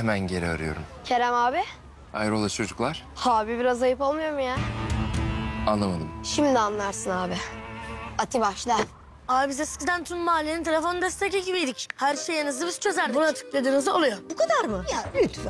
hemen geri arıyorum. Kerem abi. Hayrola çocuklar? Abi biraz ayıp olmuyor mu ya? Anlamadım. Şimdi anlarsın abi. Ati başla. Abi biz eskiden tüm mahallenin telefon destek ekibiydik. Her şeyinizi biz çözerdik. Buna tıkladığınızda oluyor. Bu kadar mı? Ya lütfen.